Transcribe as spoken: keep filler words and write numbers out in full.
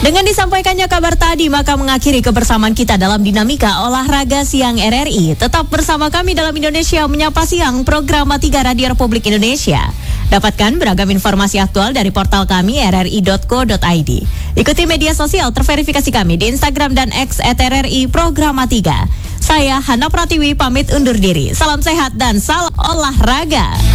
Dengan disampaikannya kabar tadi, maka mengakhiri kebersamaan kita dalam dinamika olahraga siang R R I. Tetap bersama kami dalam Indonesia Menyapa Siang, program tiga Radio Republik Indonesia. Dapatkan beragam informasi aktual dari portal kami r r i dot co dot i d. Ikuti media sosial terverifikasi kami di Instagram dan X at R R I Programa tiga. Saya Hana Pratiwi pamit undur diri. Salam sehat dan salam olahraga.